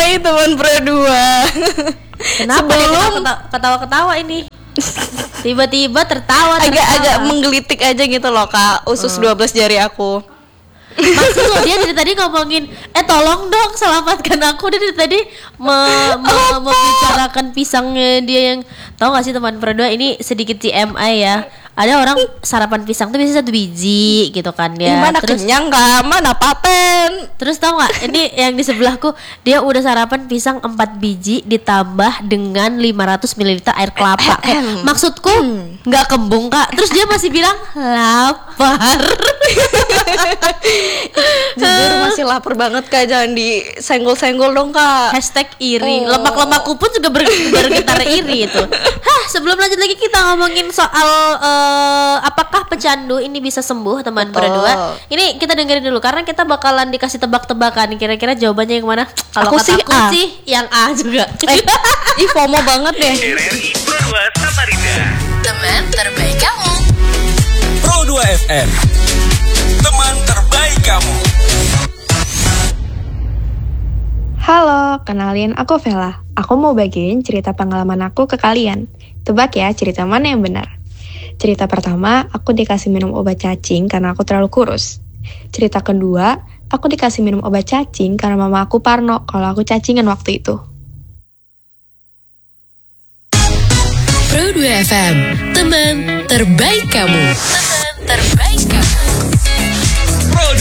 Hai teman berdua. Kenapa sebelum ketawa-ketawa ini? Tiba-tiba tertawa. Agak menggelitik aja gitu loh Kak, usus 12 jari aku. Maksud lo dia dari tadi ngomongin tolong dong selamatkan aku. Dia dari tadi membicarakan pisangnya dia yang, tahu gak sih teman berdua, ini sedikit TMI ya. Ada orang sarapan pisang tuh biasanya 1 biji gitu kan ya. Mana terus kenyang Kak, mana paten. Terus tahu gak, ini yang di sebelahku, dia udah sarapan pisang 4 biji ditambah dengan 500 ml air kelapa. Maksudku gak kembung Kak. Terus dia masih bilang lapar. Jujur masih lapar banget Kak, jangan disenggol-senggol dong Kak. #iri. Lemak-lemakku pun juga bergetar iri itu. Sebelum lanjut lagi kita ngomongin soal apakah pecandu ini bisa sembuh teman berdua. Ini kita dengerin dulu karena kita bakalan dikasih tebak-tebakan. Kira-kira jawabannya yang mana? Kalau kata aku sih yang A juga. Ih FOMO banget deh. Pro2 Samarinda, teman terbaik kamu. Pro2 FM, teman terbaik kamu. Halo, kenalin aku Vela. Aku mau bagiin cerita pengalaman aku ke kalian. Tebak ya cerita mana yang benar. Cerita pertama, aku dikasih minum obat cacing karena aku terlalu kurus. Cerita kedua, aku dikasih minum obat cacing karena mama aku parno kalau aku cacingan waktu itu. Pro2 FM, teman terbaik kamu. Teman terbaik kamu. Pro2.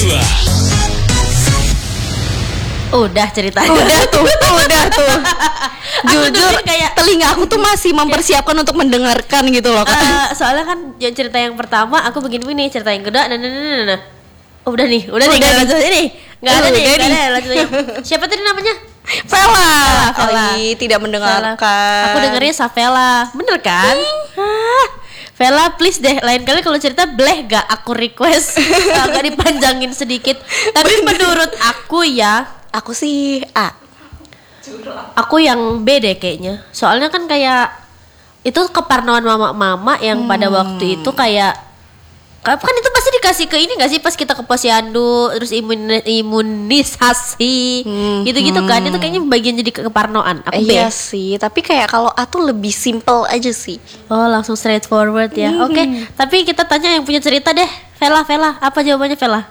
Udah ceritanya. Udah tuh. Jujur kayak telinga aku tuh masih mempersiapkan untuk mendengarkan gitu loh Kak. Soalnya kan yang cerita yang pertama aku begini nih, cerita yang kedua nah. Udah nih, enggak ada lanjut ini. Enggak ada lanjutnya. Siapa tadi namanya? Vela. Tidak mendengarkan. Aku dengernya Savela. Bener kan? Vela please deh, lain kali kalau cerita boleh gak aku request agak dipanjangin sedikit. Tapi menurut aku ya, aku sih A. Aku yang B deh kayaknya. Soalnya kan kayak itu keparnoan mama-mama yang pada waktu itu kayak kan itu pasti dikasih ke ini gak sih pas kita ke posyandu terus imunisasi gitu-gitu kan. Itu kayaknya bagian jadi keparnoan. Aku B. Iya sih, tapi kayak kalau A tuh lebih simple aja sih. Oh langsung straightforward ya. Oke, tapi kita tanya yang punya cerita deh. Vela, apa jawabannya Vela?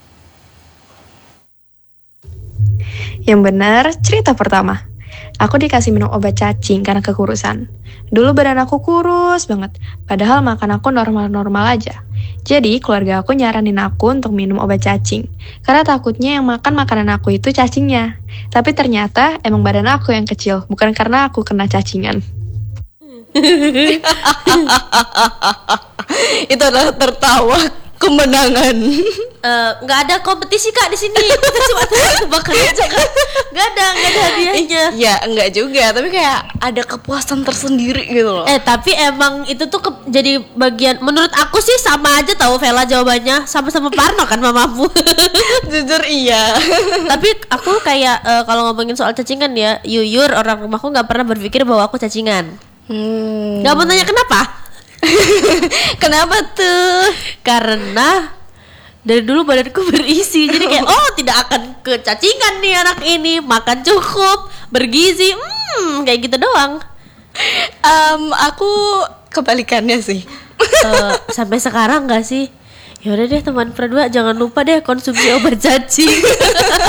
Yang benar, cerita pertama. Aku dikasih minum obat cacing karena kekurusan. Dulu badan aku kurus banget, padahal makan aku normal-normal aja. Jadi keluarga aku nyaranin aku untuk minum obat cacing, karena takutnya yang makan makanan aku itu cacingnya. Tapi ternyata emang badan aku yang kecil, bukan karena aku kena cacingan. Itu adalah tertawa kemenangan. Nggak ada kompetisi Kak di sini. Kita cuma tebakan aja Kak. Nggak ada hadiahnya. Ya enggak juga, tapi kayak ada kepuasan tersendiri gitu loh. Tapi emang itu tuh jadi bagian. Menurut aku sih sama aja tahu Vela jawabannya, sama-sama parno kan mamamu. Jujur iya. Tapi aku kayak kalau ngomongin soal cacingan ya, Yuyur orang rumahku nggak pernah berpikir bahwa aku cacingan. Nggak mau tanya kenapa? Kenapa tuh? Karena dari dulu badanku berisi, jadi kayak tidak akan kecacingan nih anak ini, makan cukup, bergizi, kayak gitu doang. Aku kebalikannya sih. Sampai sekarang nggak sih? Ya udah deh teman berdua, jangan lupa deh konsumsi obat cacing.